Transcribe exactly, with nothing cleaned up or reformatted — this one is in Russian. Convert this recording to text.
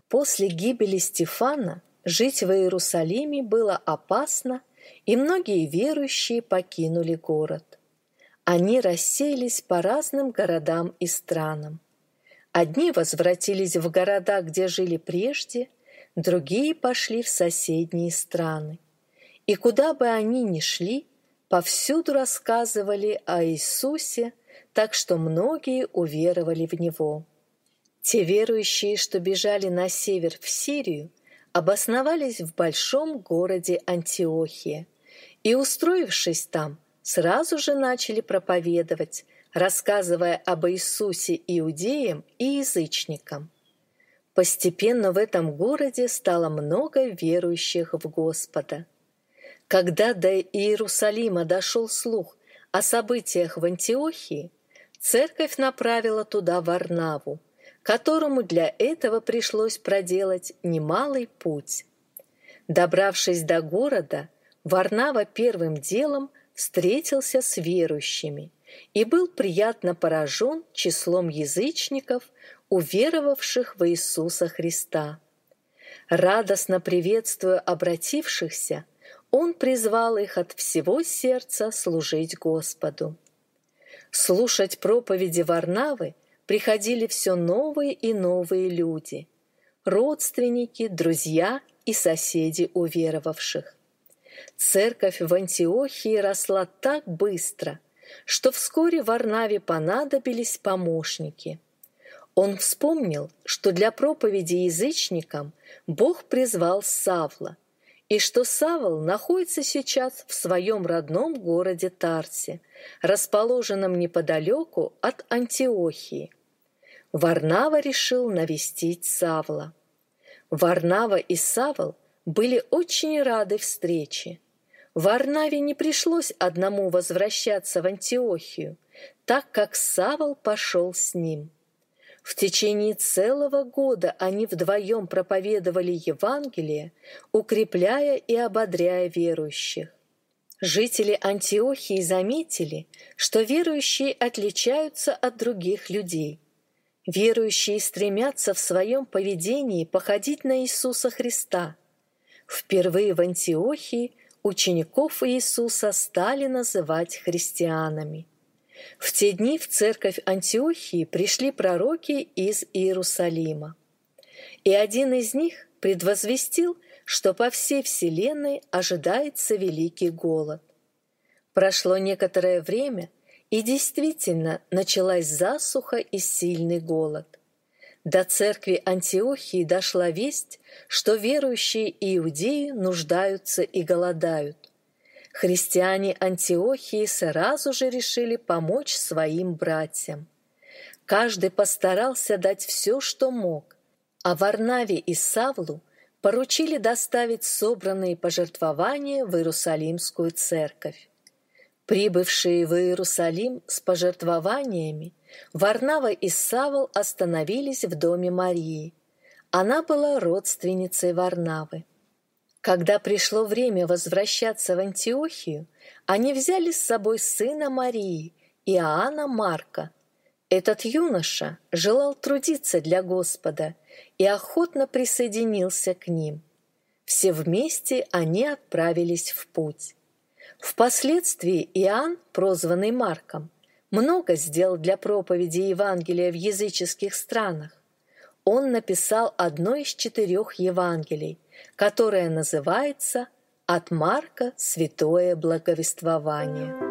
После гибели Стефана жить в Иерусалиме было опасно, и многие верующие покинули город. Они рассеялись по разным городам и странам. Одни возвратились в города, где жили прежде, другие пошли в соседние страны. И куда бы они ни шли, повсюду рассказывали о Иисусе, так что многие уверовали в Него. Те верующие, что бежали на север в Сирию, обосновались в большом городе Антиохия и, устроившись там, сразу же начали проповедовать, рассказывая об Иисусе иудеям и язычникам. Постепенно в этом городе стало много верующих в Господа. Когда до Иерусалима дошел слух о событиях в Антиохии, церковь направила туда Варнаву, которому для этого пришлось проделать немалый путь. Добравшись до города, Варнава первым делом встретился с верующими и был приятно поражен числом язычников, уверовавших в Иисуса Христа. Радостно приветствуя обратившихся, он призвал их от всего сердца служить Господу. Слушать проповеди Варнавы приходили все новые и новые люди, родственники, друзья и соседи уверовавших. Церковь в Антиохии росла так быстро, что вскоре Варнаве понадобились помощники. Он вспомнил, что для проповеди язычникам Бог призвал Савла, и что Савл находится сейчас в своем родном городе Тарсе, расположенном неподалеку от Антиохии. Варнава решил навестить Савла. Варнава и Савл были очень рады встрече. Варнаве не пришлось одному возвращаться в Антиохию, так как Савл пошел с ним. В течение целого года они вдвоем проповедовали Евангелие, укрепляя и ободряя верующих. Жители Антиохии заметили, что верующие отличаются от других людей. Верующие стремятся в своем поведении походить на Иисуса Христа. Впервые в Антиохии учеников Иисуса стали называть христианами. В те дни в церковь Антиохии пришли пророки из Иерусалима. И один из них предвозвестил, что по всей вселенной ожидается великий голод. Прошло некоторое время, и действительно началась засуха и сильный голод. До церкви Антиохии дошла весть, что верующие иудеи нуждаются и голодают. Христиане Антиохии сразу же решили помочь своим братьям. Каждый постарался дать все, что мог, а Варнаве и Савлу поручили доставить собранные пожертвования в Иерусалимскую церковь. Прибывшие в Иерусалим с пожертвованиями, Варнава и Савл остановились в доме Марии. Она была родственницей Варнавы. Когда пришло время возвращаться в Антиохию, они взяли с собой сына Марии, Иоанна Марка. Этот юноша желал трудиться для Господа и охотно присоединился к ним. Все вместе они отправились в путь. Впоследствии Иоанн, прозванный Марком, много сделал для проповеди Евангелия в языческих странах. Он написал одно из четырех Евангелий, которое называется «От Марка святое благовествование».